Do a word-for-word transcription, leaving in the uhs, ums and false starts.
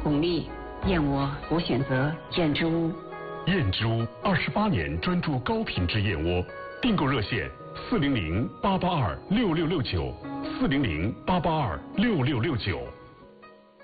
巩俐，燕窝，我选择燕之屋。 燕之屋二十八年专注高品质燕窝，订购热线四零零八八二六六六九，四零零八八二六六六九。